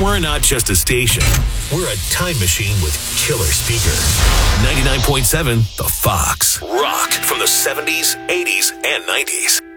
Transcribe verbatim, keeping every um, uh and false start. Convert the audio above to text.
We're not just a station. We're a time machine with killer speakers. ninety-nine point seven The Fox. Rock from the seventies, eighties, and nineties.